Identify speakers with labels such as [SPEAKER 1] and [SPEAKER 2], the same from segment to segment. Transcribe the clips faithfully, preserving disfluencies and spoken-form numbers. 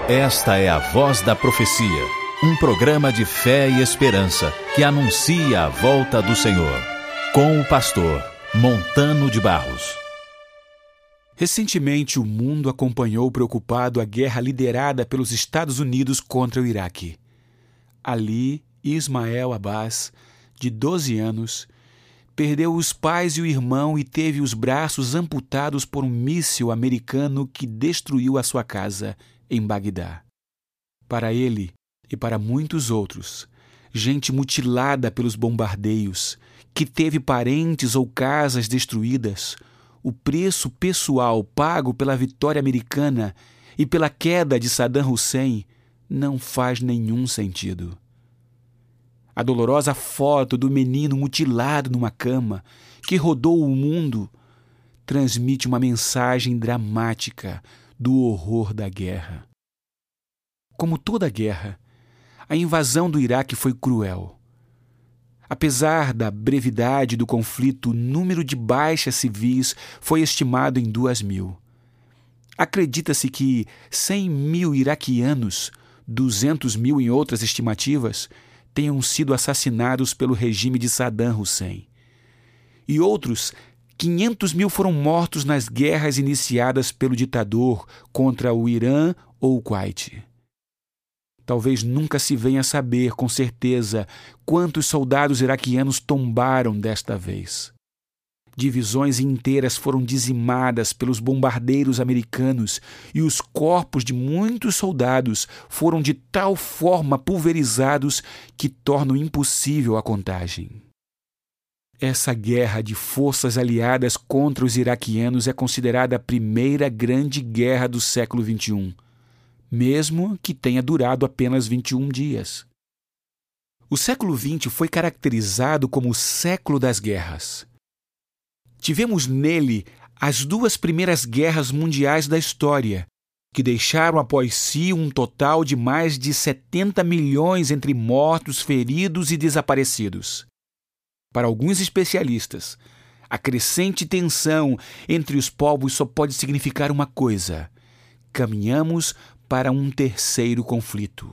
[SPEAKER 1] Esta é a Voz da Profecia, um programa de fé e esperança que anuncia a volta do Senhor, com o pastor Montano de Barros.
[SPEAKER 2] Recentemente, o mundo acompanhou preocupado a guerra liderada pelos Estados Unidos contra o Iraque. Ali, Ismael Abbas, de doze anos, perdeu os pais e o irmão e teve os braços amputados por um míssil americano que destruiu a sua casa em Bagdá. Para ele e para muitos outros, gente mutilada pelos bombardeios, que teve parentes ou casas destruídas, o preço pessoal pago pela vitória americana e pela queda de Saddam Hussein não faz nenhum sentido. A dolorosa foto do menino mutilado numa cama, que rodou o mundo, transmite uma mensagem dramática do horror da guerra. Como toda guerra, a invasão do Iraque foi cruel. Apesar da brevidade do conflito, o número de baixas civis foi estimado em duas mil. Acredita-se que cem mil iraquianos, duzentos mil em outras estimativas, tenham sido assassinados pelo regime de Saddam Hussein. E outros quinhentos mil foram mortos nas guerras iniciadas pelo ditador contra o Irã ou o Kuwait. Talvez nunca se venha a saber com certeza quantos soldados iraquianos tombaram desta vez. Divisões inteiras foram dizimadas pelos bombardeiros americanos e os corpos de muitos soldados foram de tal forma pulverizados que tornam impossível a contagem. Essa guerra de forças aliadas contra os iraquianos é considerada a primeira grande guerra do século vinte e um, mesmo que tenha durado apenas vinte e um dias. O século vinte foi caracterizado como o século das guerras. Tivemos nele as duas primeiras guerras mundiais da história, que deixaram após si um total de mais de setenta milhões entre mortos, feridos e desaparecidos. Para alguns especialistas, a crescente tensão entre os povos só pode significar uma coisa: caminhamos para um terceiro conflito.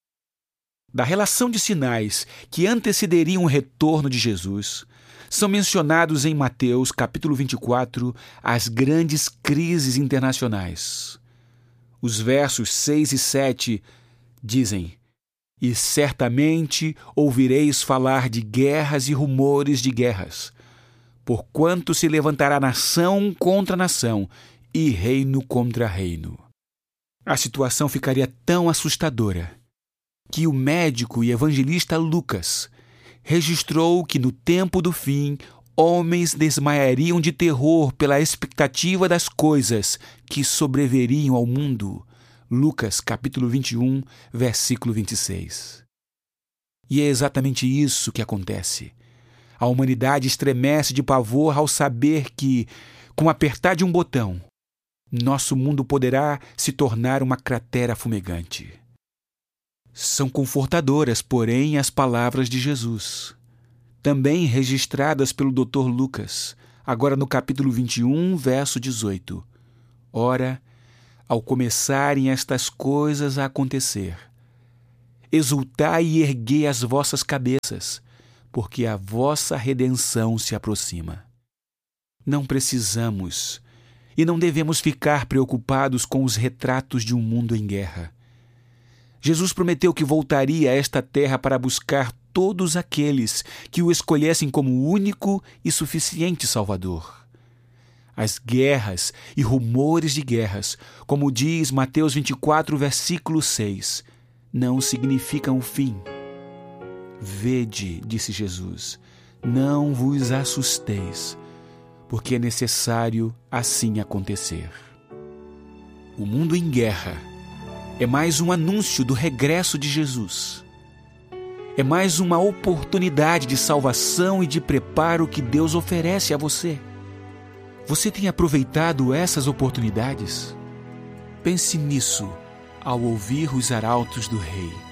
[SPEAKER 2] Da relação de sinais que antecederiam o retorno de Jesus, são mencionados em Mateus, capítulo vinte e quatro, as grandes crises internacionais. Os versos seis e sete dizem: E certamente ouvireis falar de guerras e rumores de guerras, porquanto se levantará nação contra nação e reino contra reino. A situação ficaria tão assustadora que o médico e evangelista Lucas registrou que no tempo do fim homens desmaiariam de terror pela expectativa das coisas que sobreviriam ao mundo. Lucas, capítulo vinte e um, versículo vinte e seis. E é exatamente isso que acontece. A humanidade estremece de pavor ao saber que, com o apertar de um botão, nosso mundo poderá se tornar uma cratera fumegante. São confortadoras, porém, as palavras de Jesus, também registradas pelo doutor Lucas, agora no capítulo vinte e um, verso dezoito. Ora, ao começarem estas coisas a acontecer, exultai e erguei as vossas cabeças, porque a vossa redenção se aproxima. Não precisamos e não devemos ficar preocupados com os retratos de um mundo em guerra. Jesus prometeu que voltaria a esta terra para buscar todos aqueles que o escolhessem como único e suficiente Salvador. As guerras e rumores de guerras, como diz Mateus vinte e quatro, versículo seis, não significam o fim. Vede, disse Jesus, não vos assusteis, porque é necessário assim acontecer. O mundo em guerra é mais um anúncio do regresso de Jesus. É mais uma oportunidade de salvação e de preparo que Deus oferece a você. Você tem aproveitado essas oportunidades? Pense nisso ao ouvir os arautos do Rei.